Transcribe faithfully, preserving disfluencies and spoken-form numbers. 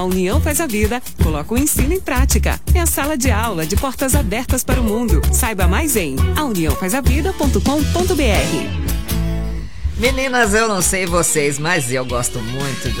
A União Faz a Vida coloca o ensino em prática. É a sala de aula de portas abertas para o mundo. Saiba mais em a união faz a vida ponto com ponto br. Meninas, eu não sei vocês, mas eu gosto muito